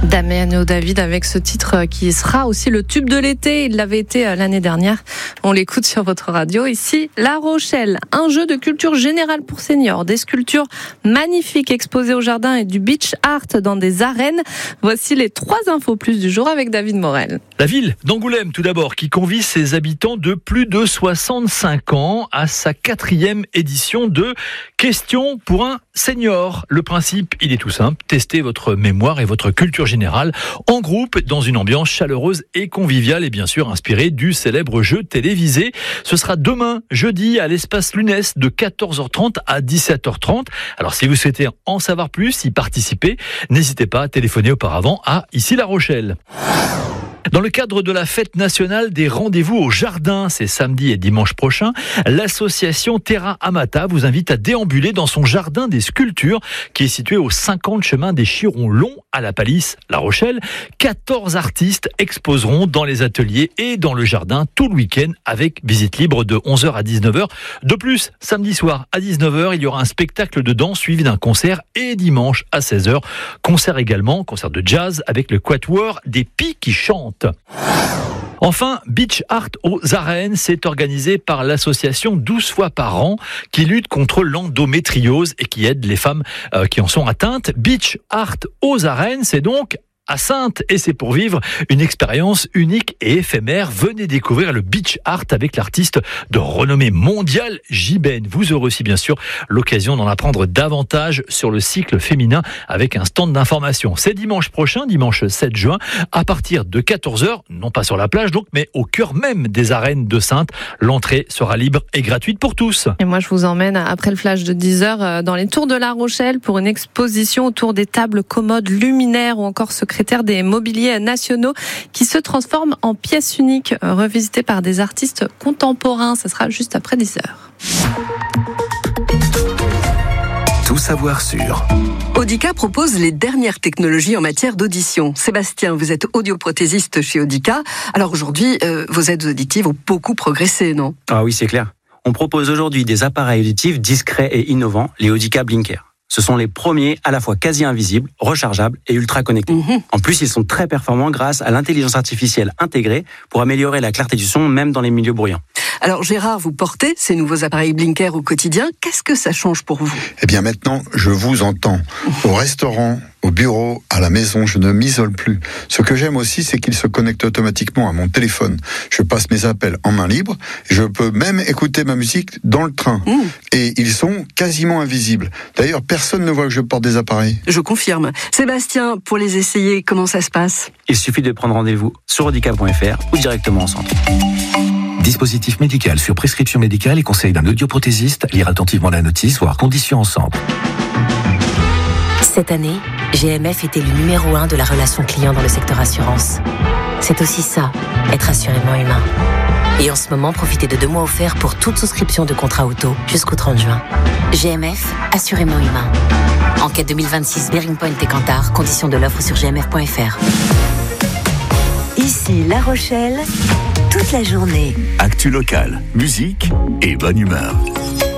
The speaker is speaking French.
Damiano David avec ce titre qui sera aussi le tube de l'été. Il l'avait été l'année dernière. On l'écoute sur votre radio. Ici, La Rochelle. Un jeu de culture générale pour seniors. Des sculptures magnifiques exposées au jardin et du beach art dans des arènes. Voici les 3 infos plus du jour avec David Morel. La ville d'Angoulême, tout d'abord, qui convie ses habitants de plus de 65 ans à sa 4e édition de Questions pour un senior. Le principe, il est tout simple. Testez votre mémoire et votre culture générale en groupe, dans une ambiance chaleureuse et conviviale et bien sûr inspirée du célèbre jeu télévisé. Ce sera demain, jeudi, à l'espace Lunès de 14h30 à 17h30. Alors si vous souhaitez en savoir plus, y participer, n'hésitez pas à téléphoner auparavant à ici La Rochelle. Dans le cadre de la fête nationale des rendez-vous au jardin, c'est samedi et dimanche prochain, l'association Terra Amata vous invite à déambuler dans son jardin des sculptures qui est situé au 50 chemin des Chirons Longs à La Palisse, La Rochelle. 14 artistes exposeront dans les ateliers et dans le jardin tout le week-end avec visite libre de 11h à 19h. De plus, samedi soir à 19h, il y aura un spectacle de danse suivi d'un concert et dimanche à 16h. Concert également, concert de jazz avec le quatuor des Pies qui chantent. Enfin, Beach Art aux Arènes, c'est organisé par l'association 12 fois par an qui lutte contre l'endométriose et qui aide les femmes qui en sont atteintes. Beach Art aux Arènes, c'est donc à Saintes et c'est pour vivre une expérience unique et éphémère. Venez découvrir le beach art avec l'artiste de renommée mondiale Jiben. Vous aurez aussi bien sûr l'occasion d'en apprendre davantage sur le cycle féminin avec un stand d'information. C'est dimanche prochain, dimanche 7 juin, à partir de 14h, non pas sur la plage donc, mais au cœur même des arènes de Saintes. L'entrée sera libre et gratuite pour tous. Et moi je vous emmène après le flash de 10h dans les tours de La Rochelle pour une exposition autour des tables commodes luminaires ou encore secrétaire des mobiliers nationaux qui se transforment en pièces uniques revisitées par des artistes contemporains. Ça sera juste après 10h. Tout savoir sur Audica propose les dernières technologies en matière d'audition. Sébastien, vous êtes audioprothésiste chez Audica. Alors aujourd'hui, vos aides auditives ont beaucoup progressé, non ? Ah oui, c'est clair. On propose aujourd'hui des appareils auditifs discrets et innovants, les Audica Blinker. Ce sont les premiers à la fois quasi invisibles, rechargeables et ultra connectés. En plus, ils sont très performants grâce à l'intelligence artificielle intégrée pour améliorer la clarté du son même dans les milieux bruyants. Alors Gérard, vous portez ces nouveaux appareils Blinker au quotidien. Qu'est-ce que ça change pour vous ? Eh bien maintenant, je vous entends. Au restaurant, au bureau, à la maison, je ne m'isole plus. Ce que j'aime aussi, c'est qu'ils se connectent automatiquement à mon téléphone. Je passe mes appels en main libre. Je peux même écouter ma musique dans le train. Et ils sont quasiment invisibles. D'ailleurs, personne ne voit que je porte des appareils. Je confirme. Sébastien, pour les essayer, comment ça se passe ? Il suffit de prendre rendez-vous sur audica.fr ou directement en centre. Dispositif médical sur prescription médicale et conseil d'un audioprothésiste. Lire attentivement la notice, voire conditions en centre. Cette année, GMF était le numéro 1 de la relation client dans le secteur assurance. C'est aussi ça, être assurément humain. Et en ce moment, profitez de 2 mois offerts pour toute souscription de contrat auto jusqu'au 30 juin. GMF, assurément humain. Enquête 2026, Bearing Point et Cantar, conditions de l'offre sur gmf.fr. Ici La Rochelle, toute la journée. Actu locale, musique et bonne humeur.